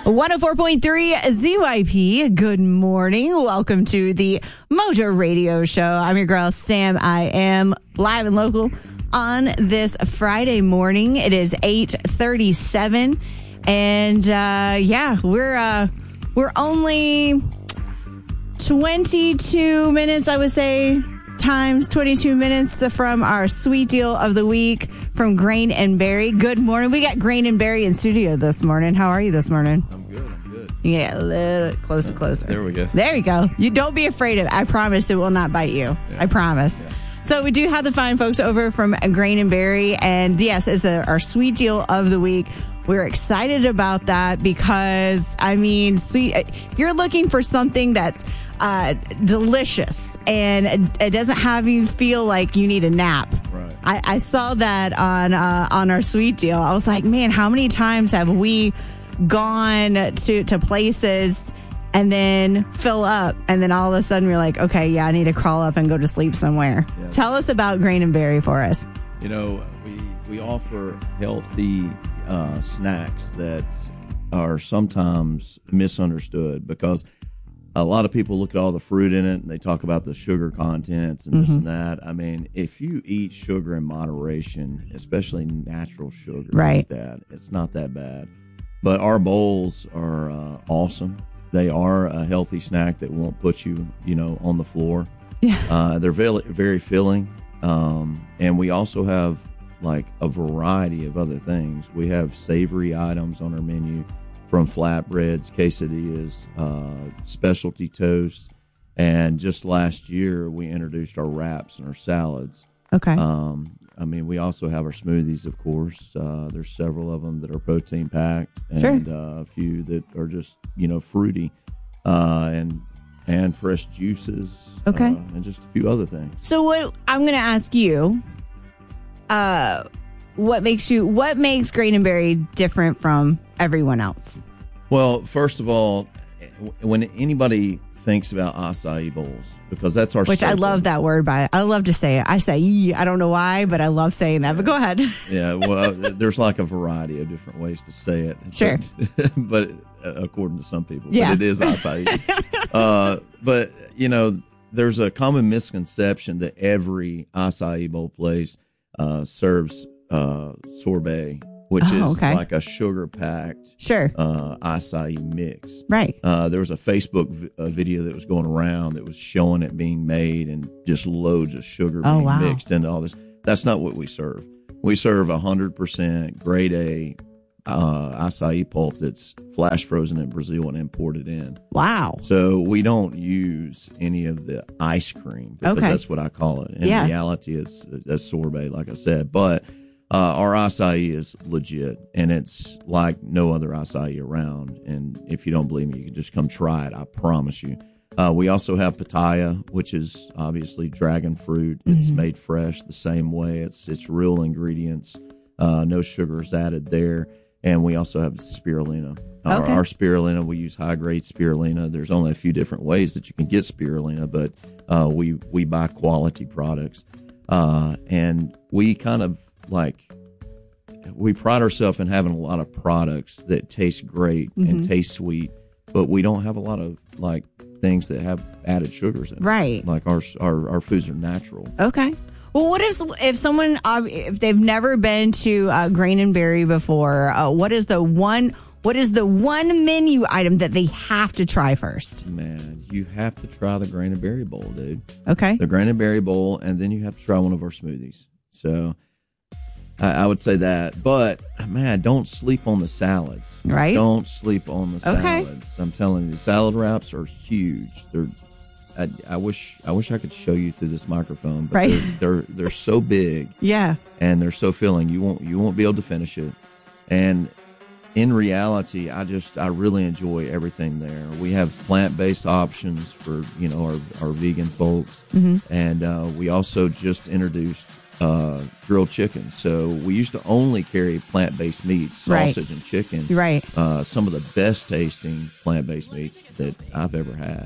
104.3 ZYP. Good morning. Welcome to the Mojo Radio Show. I'm your girl, Sam. I am live and local on this Friday morning. It is 8:37. And we're only 22 minutes, I would say, times 22 minutes from our sweet deal of the week from Grain and Berry. Good morning. We got Grain and Berry in studio this morning. How are you this morning? I'm good. Yeah, a little closer. There we go. There you go. You don't be afraid of it. I promise it will not bite you. Yeah. I promise. Yeah. So we do have the fine folks over from Grain and Berry, and yes, it's our sweet deal of the week. We're excited about that because, I mean, sweet. If you're looking for something that's delicious and it doesn't have you feel like you need a nap. Right. I saw that on our sweet deal. I was like, man, how many times have we gone to places and then fill up, and then all of a sudden we're like, okay, yeah, I need to crawl up and go to sleep somewhere. Yeah. Tell us about Grain and Berry for us. You know, we offer healthy snacks that are sometimes misunderstood because a lot of people look at all the fruit in it and they talk about the sugar contents and this and that. I mean, if you eat sugar in moderation, especially natural sugar like that, it's not that bad. But our bowls are awesome. They are a healthy snack that won't put you, on the floor. Yeah. They're very, very filling. And we also have like a variety of other things. We have savory items on our menu, from flatbreads, quesadillas, specialty toast, and just last year we introduced our wraps and our salads. Okay. We also have our smoothies, of course. There's several of them that are protein packed, and a few that are just fruity, and fresh juices. Okay. And just a few other things. So what I'm going to ask you, what makes Grain and Berry different from everyone else? Well, first of all, when anybody thinks about acai bowls, because that's our which staple. I love that word, I love to say it. I say I don't know why, but I love saying that. Yeah. But go ahead. Yeah, well, there's like a variety of different ways to say it. Sure. But according to some people, yeah. But it is acai. But there's a common misconception that every acai bowl place serves sorbet, which is like a sugar-packed acai mix. Right. There was a Facebook video that was going around that was showing it being made and just loads of sugar being mixed into all this. That's not what we serve. We serve 100% grade A acai pulp that's flash frozen in Brazil and imported in. Wow. So we don't use any of the ice cream because that's what I call it. In reality, it's sorbet, like I said. But our acai is legit, and it's like no other acai around. And if you don't believe me, you can just come try it. I promise you. We also have pitaya, which is obviously dragon fruit. It's made fresh the same way. It's real ingredients. No sugar is added there. And we also have spirulina. Our spirulina, we use high-grade spirulina. There's only a few different ways that you can get spirulina, but we buy quality products. And we kind of we pride ourselves in having a lot of products that taste great and taste sweet, but we don't have a lot of things that have added sugars in it. Right. Like our foods are natural. Okay. Well, what if someone if they've never been to Grain and Berry before? What is the one menu item that they have to try first? Man, you have to try the Grain and Berry bowl, dude. Okay. The Grain and Berry bowl, and then you have to try one of our smoothies. So I would say that. But, man, don't sleep on the salads. Right. Don't sleep on the salads. Okay. I'm telling you, the salad wraps are huge. I wish I could show you through this microphone, but they're so big. Yeah. And they're so filling. You won't be able to finish it. And in reality, I really enjoy everything there. We have plant-based options for, our vegan folks. And we also just introduced grilled chicken. So we used to only carry plant-based meats, sausage and chicken. Right. Some of the best tasting plant-based meats that I've ever had.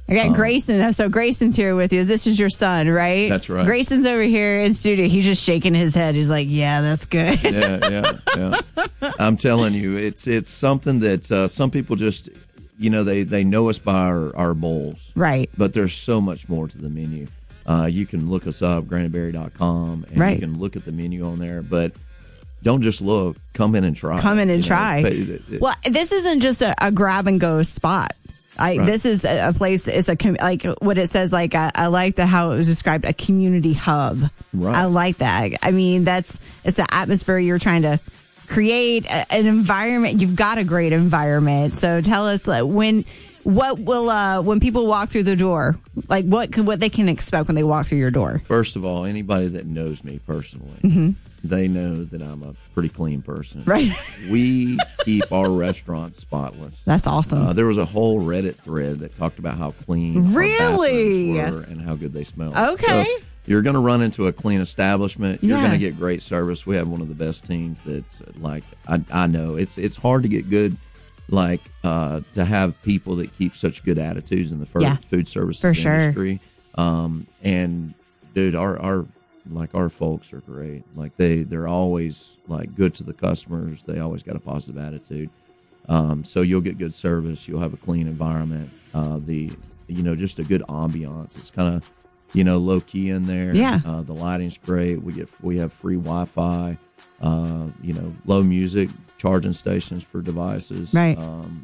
I got Grayson. So Grayson's here with you. This is your son, right? That's right. Grayson's over here in studio. He's just shaking his head. He's like, yeah, that's good. Yeah. I'm telling you, it's something that some people just, they know us by our bowls. Right. But there's so much more to the menu. You can look us up, GrandonBerry.com, and you can look at the menu on there. But don't just look. Come in and try. Try. Well, this isn't just a grab and go spot. This is a place. It's like what it says. Like I like how it was described, a community hub. Right. I like that. I mean, it's the atmosphere you're trying to create, an environment. You've got a great environment. So tell us when people walk through the door, like what they can expect when they walk through your door. First of all, anybody that knows me personally, they know that I'm a pretty clean person. Right. We keep our restaurant spotless. That's awesome. There was a whole Reddit thread that talked about how clean our bathrooms were and how good they smell. Okay. So you're going to run into a clean establishment. You're going to get great service. We have one of the best teams that's I know it's hard to get good, to have people that keep such good attitudes in the food services industry. And dude, our folks are great. Like they're always good to the customers. They always got a positive attitude. So you'll get good service. You'll have a clean environment. Just a good ambiance. It's kind of, low key in there. Yeah. The lighting's great. We have free Wi-Fi. Low music, charging stations for devices. Right.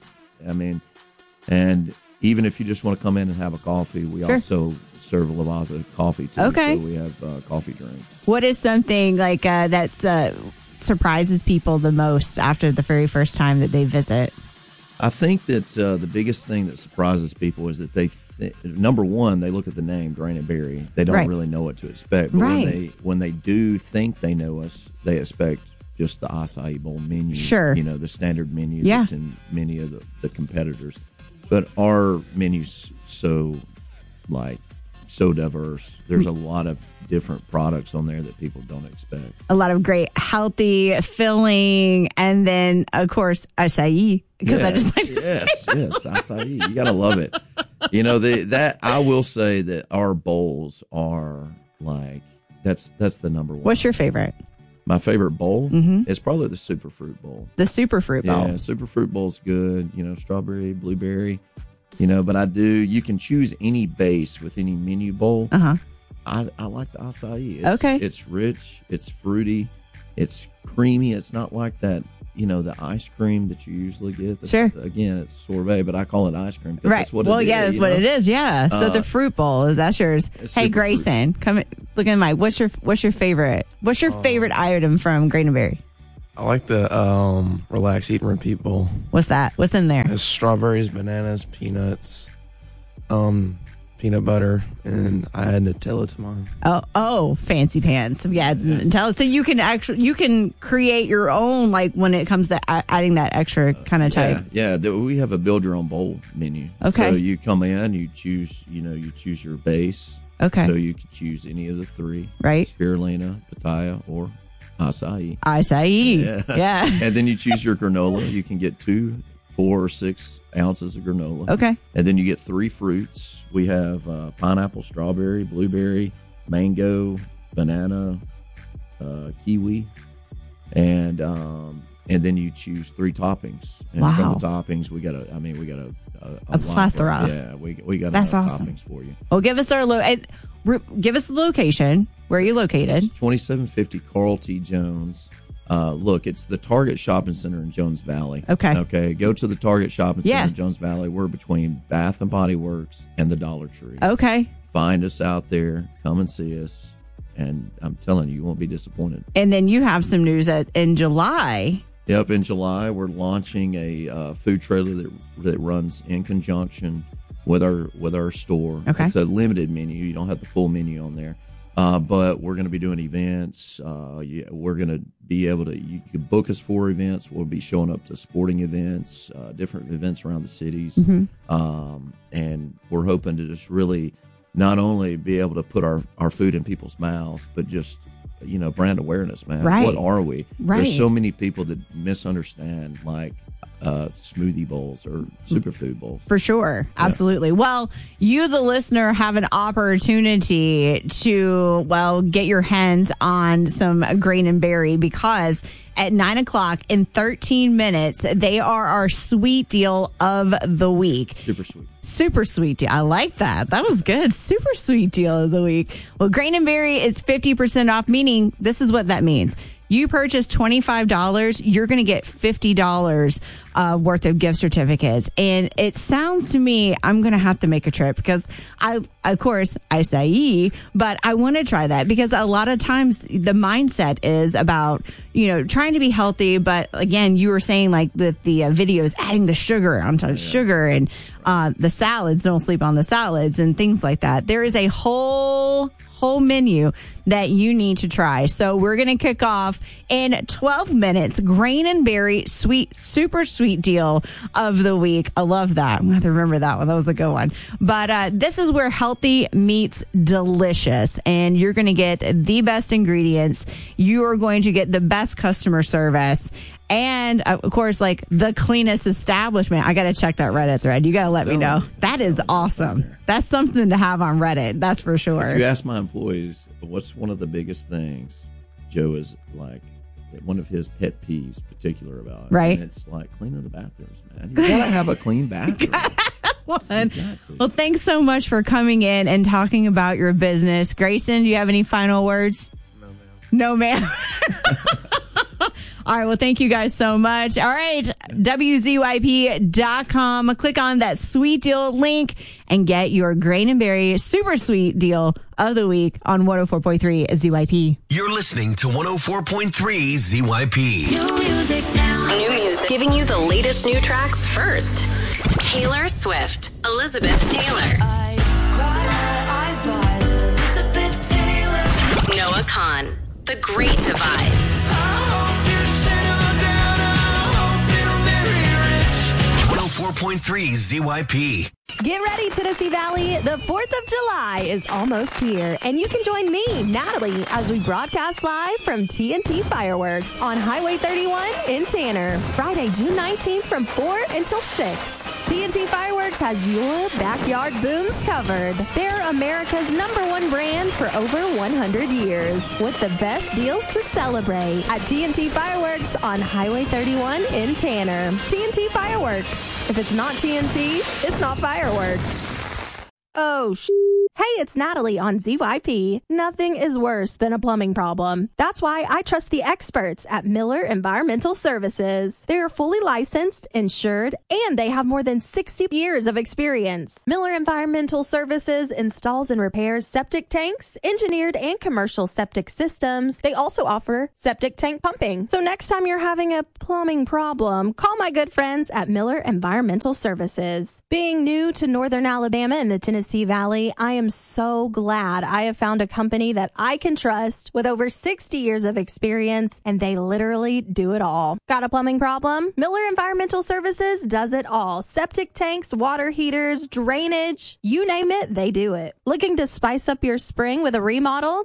And even if you just want to come in and have a coffee, we also serve Lavazza coffee too. Okay. So we have coffee drinks. What is something that surprises people the most after the very first time that they visit? I think that the biggest thing that surprises people is that number one, they look at the name Grain and Berry. They don't really know what to expect. But when they do think they know us, they expect just the acai bowl menu. Sure. The standard menu that's in many of the competitors. But our menu's so diverse. There's a lot of different products on there that people don't expect. A lot of great, healthy, filling, and then, of course, acai. Because I just like to say yes, acai. You got to love it. That I will say that our bowls are that's the number one. What's your favorite? My favorite bowl is probably the Superfruit Bowl. The Superfruit Bowl. Yeah, Superfruit Bowl's good. Strawberry, blueberry. But you can choose any base with any menu bowl. I like the acai. It's rich. It's fruity. It's creamy. It's not like that, the ice cream that you usually get. Sure. Again, it's sorbet, but I call it ice cream. Right. That's what it is. That's what it is. Yeah. So the fruit bowl, that's yours. Hey, Grayson, come look at Mike. What's your favorite? What's your favorite item from Grain and Berry? I like the Relax, Eat, and Repeat bowl. What's that? What's in there? It's strawberries, bananas, peanuts, peanut butter, and I add Nutella to mine. Oh, fancy pants. Yeah, it's Nutella. So you can create your own, when it comes to adding that extra kind of type. Yeah. We have a build your own bowl menu. Okay. So you come in, you choose your base. Okay. So you can choose any of the three. Right. Spirulina, pitaya, or acai. Yeah. And then you choose your granola. You can get 2, 4, or 6 ounces of granola. Okay. And then you get 3 fruits. We have pineapple, strawberry, blueberry, mango, banana, kiwi, and then you choose 3 toppings. And from the toppings, we got a plethora. Yeah, we got That's awesome. Toppings for you. Well, give us give us the location. Where are you located? It's 2750 Carl T. Jones. Look, it's the Target Shopping Center in Jones Valley. Okay. Go to the Target Shopping Center in Jones Valley. We're between Bath and Body Works and the Dollar Tree. Okay. Find us out there. Come and see us. And I'm telling you, you won't be disappointed. And then you have some news in July. Yep, in July, we're launching a food trailer that runs in conjunction with our store. Okay. It's a limited menu. You don't have the full menu on there. But we're going to be doing events. We're going to be able to, you can book us for events. We'll be showing up to sporting events, different events around the cities. And we're hoping to just really not only be able to put our food in people's mouths, but just brand awareness, man. Right. What are we? Right. There's so many people that misunderstand like smoothie bowls or superfood bowls. For sure. Absolutely. Yeah. Well, you, the listener, have an opportunity to, get your hands on some Grain and Berry, because at 9:00 in 13 minutes, they are our sweet deal of the week. Super sweet deal. I like that. That was good. Super sweet deal of the week. Well, Grain and Berry is 50% off, meaning this is what that means. You purchase $25, you're going to get $50 worth of gift certificates. And it sounds to me, I'm going to have to make a trip, because I say, but I want to try that, because a lot of times the mindset is about, trying to be healthy. But again, you were saying like the videos adding the sugar onto sugar, and the salads, don't sleep on the salads and things like that. There is a whole menu that you need to try. So we're going to kick off in 12 minutes. Grain and Berry super sweet deal of the week. I love that. I'm going to have to remember that one. That was a good one. But this is where healthy meets delicious, and you're going to get the best ingredients. You are going to get the best customer service, and of course, like the cleanest establishment. I got to check that Reddit thread. You got to let me know. That is awesome. That's something to have on Reddit. That's for sure. If you ask my employees, what's one of the biggest things Joe is like, one of his pet peeves particular about, right? And it's like cleaning the bathrooms, man. You gotta have a clean bathroom. Well, thanks so much for coming in and talking about your business. Grayson, do you have any final words? No, ma'am. All right. Well, thank you guys so much. All right. WZYP.com. Click on that sweet deal link and get your Grain and Berry super sweet deal of the week on 104.3 ZYP. You're listening to 104.3 ZYP. New music now. New music. Giving you the latest new tracks first. Taylor Swift. Elizabeth Taylor. I cry my eyes violet. Elizabeth Taylor. Noah Kahan. The Great Divide. 104.3 ZYP. Get ready, Tennessee Valley. The 4th of July is almost here, and you can join me, Natalie, as we broadcast live from TNT Fireworks on Highway 31 in Tanner, Friday, June 19th from 4 until 6. TNT Fireworks has your backyard booms covered. They're America's #1 brand for over 100 years, with the best deals to celebrate at TNT Fireworks on Highway 31 in Tanner. TNT Fireworks. If it's not TNT, it's not fireworks. Oh, Hey, it's Natalie on ZYP. Nothing is worse than a plumbing problem. That's why I trust the experts at Miller Environmental Services. They are fully licensed, insured, and they have more than 60 years of experience. Miller Environmental Services installs and repairs septic tanks, engineered and commercial septic systems. They also offer septic tank pumping. So next time you're having a plumbing problem, call my good friends at Miller Environmental Services. Being new to Northern Alabama and the Tennessee Valley, I am so glad I have found a company that I can trust with over 60 years of experience, and they literally do it all. Got a plumbing problem? Miller Environmental Services does it all. Septic tanks, water heaters, drainage, you name it, they do it. Looking to spice up your spring with a remodel?